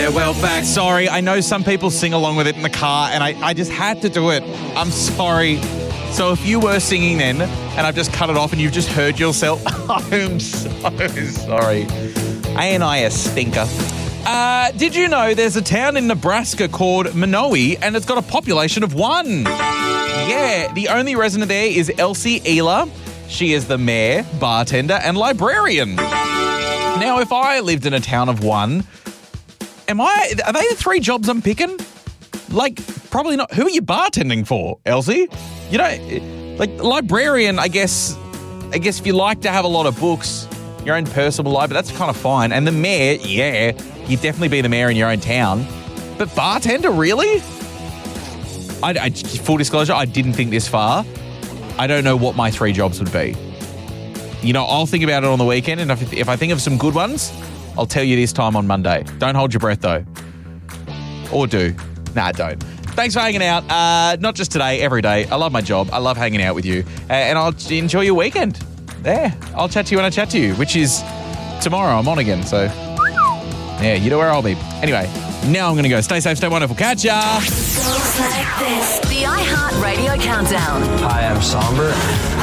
Yeah, well, back. Sorry, I know some people sing along with it in the car, and I just had to do it. I'm sorry. So if you were singing then, and I've just cut it off and you've just heard yourself, I'm so sorry. A&I a stinker. Did you know there's a town in Nebraska called Minoe, and it's got a population of 1? Yeah, the only resident there is Elsie Ealer. She is the mayor, bartender, and librarian. Now, if I lived in a town of 1, are they the 3 jobs I'm picking? Like, probably not. Who are you bartending for, Elsie? You know, like, librarian, I guess if you like to have a lot of books, your own personal library, that's kind of fine. And the mayor, yeah, you'd definitely be the mayor in your own town. But bartender, really? I full disclosure, I didn't think this far. I don't know what my 3 jobs would be. You know, I'll think about it on the weekend, and if I think of some good ones, I'll tell you this time on Monday. Don't hold your breath, though. Or do. Nah, don't. Thanks for hanging out. Not just today, every day. I love my job. I love hanging out with you. And I'll enjoy your weekend. There. I'll chat to you when I chat to you, which is tomorrow. I'm on again, so yeah, you know where I'll be. Anyway, now I'm going to go. Stay safe, stay wonderful. Catch ya. Goes like this. The iHeartRadio Countdown. Hi, I'm Somber.